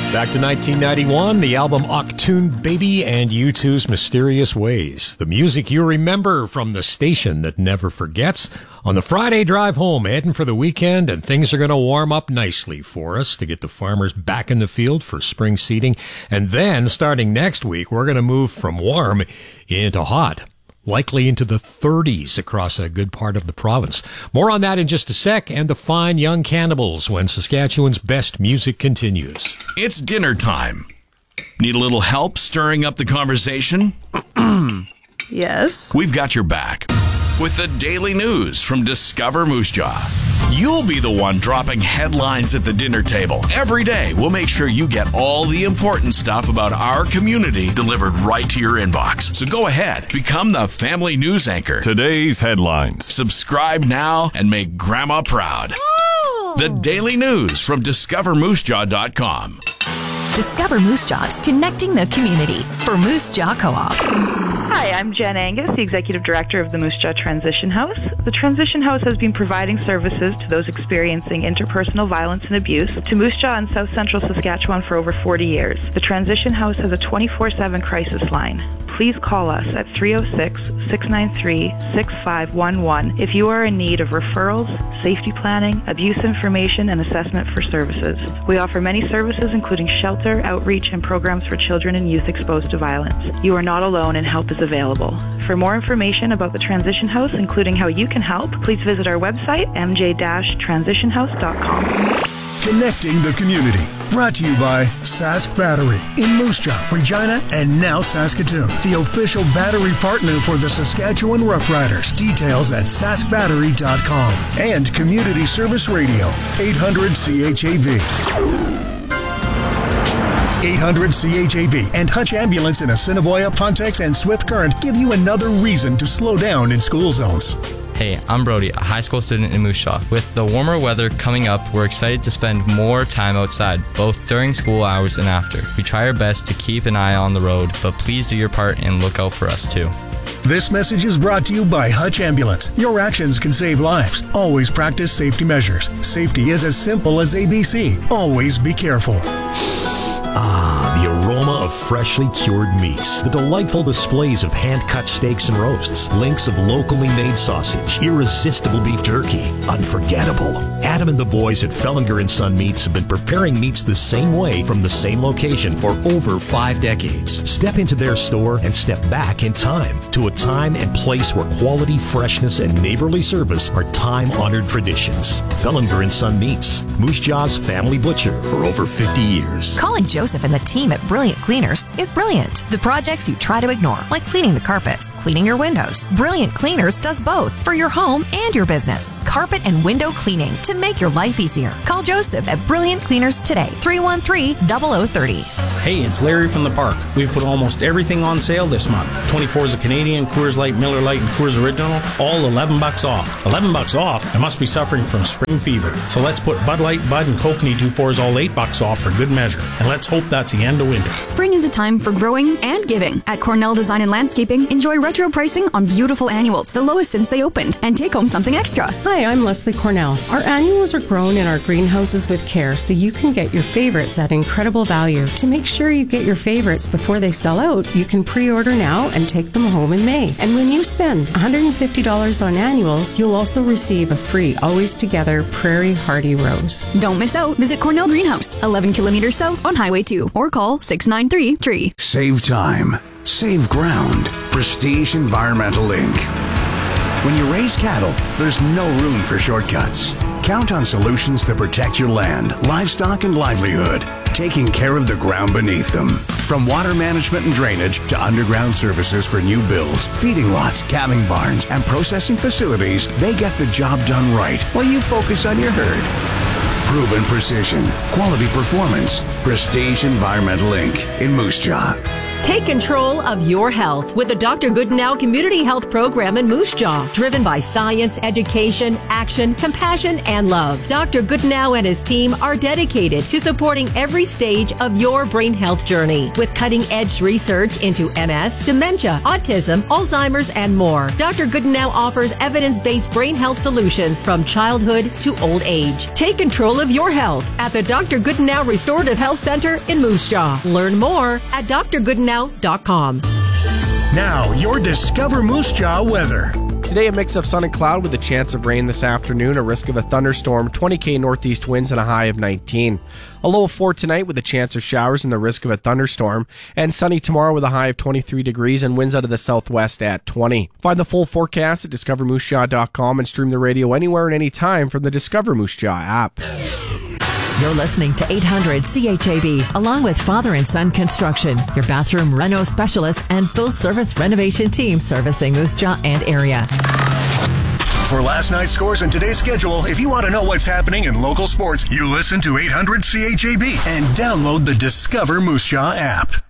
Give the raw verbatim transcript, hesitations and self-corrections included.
Back to nineteen ninety-one, the album Achtung Baby and U two's Mysterious Ways. The music you remember from the station that never forgets. On the Friday drive home, heading for the weekend, and things are going to warm up nicely for us to get the farmers back in the field for spring seeding. And then, starting next week, we're going to move from warm into hot. Likely into the thirties across a good part of the province. More on that in just a sec, and the fine young cannibals when Saskatchewan's best music continues. It's dinner time. Need a little help stirring up the conversation? Yes. We've got your back with the daily news from Discover Moose Jaw. You'll be the one dropping headlines at the dinner table. Every day, we'll make sure you get all the important stuff about our community delivered right to your inbox. So go ahead, become the family news anchor. Today's headlines. Subscribe now and make Grandma proud. Oh. The daily news from discover moose jaw dot com. Discover Moose Jaw is connecting the community for Moose Jaw Co-op. Hi, I'm Jen Angus, the Executive Director of the Moose Jaw Transition House. The Transition House has been providing services to those experiencing interpersonal violence and abuse to Moose Jaw in South Central Saskatchewan for over forty years. The Transition House has a twenty-four seven crisis line. Please call us at three oh six, six nine three, six five one one if you are in need of referrals, safety planning, abuse information, and assessment for services. We offer many services including shelter, outreach, and programs for children and youth exposed to violence. You are not alone and help is available. For more information about the Transition House, including how you can help, please visit our website, m j dash transition house dot com. Connecting the community. Brought to you by Sask Battery in Moose Jaw, Regina, and now Saskatoon. The official battery partner for the Saskatchewan Roughriders. Details at sask battery dot com. And Community Service Radio, eight hundred C H A V. eight hundred C H A V and Hutch Ambulance in Assiniboia, Pontex, and Swift Current give you another reason to slow down in school zones. Hey, I'm Brody, a high school student in Moose Jaw. With the warmer weather coming up, we're excited to spend more time outside, both during school hours and after. We try our best to keep an eye on the road, but please do your part and look out for us too. This message is brought to you by Hutch Ambulance. Your actions can save lives. Always practice safety measures. Safety is as simple as A B C. Always be careful. Ah, the aroma of freshly cured meats, the delightful displays of hand-cut steaks and roasts, links of locally made sausage, irresistible beef jerky, unforgettable. Adam and the boys at Fellinger and Son Meats have been preparing meats the same way from the same location for over five decades. Step into their store and step back in time to a time and place where quality, freshness, and neighborly service are time-honored traditions. Fellinger and Son Meats, Moose Jaw's family butcher for over fifty years. Calling Joseph and the team at Brilliant Cleaners is brilliant. The projects you try to ignore, like cleaning the carpets, cleaning your windows. Brilliant Cleaners does both for your home and your business. Carpet and window cleaning to make your life easier. Call Joseph at Brilliant Cleaners today, three one three, zero zero three zero. Hey, it's Larry from the park. We've put almost everything on sale this month. twenty-fours of Canadian, Coors Light, Miller Lite, and Coors Original, all eleven bucks off. eleven bucks off? I must be suffering from spring fever. So let's put Bud Light, Bud, and Kokanee two fours all eight bucks off for good measure. And let's hope that's the end of winter. Spring is a time for growing and giving. At Cornell Design and Landscaping, enjoy retro pricing on beautiful annuals, the lowest since they opened, and take home something extra. Hi, I'm Leslie Cornell. Our annuals are grown in our greenhouses with care so you can get your favorites at incredible value. To make sure you get your favorites before they sell out, you can pre-order now and take them home in May. And when you spend one hundred fifty dollars on annuals, you'll also receive a free Always Together Prairie Hardy Rose. Don't miss out. Visit Cornell Greenhouse, eleven kilometers south on Highway two, or call six nine three, tree. Save time. Save ground. Prestige Environmental Incorporated. When you raise cattle, there's no room for shortcuts. Count on solutions that protect your land, livestock, and livelihood, taking care of the ground beneath them. From water management and drainage to underground services for new builds, feeding lots, calving barns, and processing facilities, they get the job done right while you focus on your herd. Proven precision, quality performance. Prestige Environmental Incorporated in Moose Jaw. Take control of your health with the Doctor Goodenow Community Health Program in Moose Jaw, driven by science, education, action, compassion, and love. Doctor Goodenow and his team are dedicated to supporting every stage of your brain health journey with cutting-edge research into M S, dementia, autism, Alzheimer's, and more. Doctor Goodenow offers evidence-based brain health solutions from childhood to old age. Take control of your health at the Doctor Goodenow Restorative Health Center in Moose Jaw. Learn more at d r goodenow dot com. Now, your Discover Moose Jaw weather. Today, a mix of sun and cloud with a chance of rain this afternoon, a risk of a thunderstorm, twenty K northeast winds, and a high of nineteen. A low of four tonight with a chance of showers and the risk of a thunderstorm, and sunny tomorrow with a high of twenty-three degrees and winds out of the southwest at twenty. Find the full forecast at discover moose jaw dot com and stream the radio anywhere and anytime from the Discover Moose Jaw app. You're listening to eight hundred C H A B, along with Father and Son Construction, your bathroom reno specialist and full-service renovation team servicing Moose Jaw and area. For last night's scores and today's schedule, if you want to know what's happening in local sports, you listen to eight hundred C H A B and download the Discover Moose Jaw app.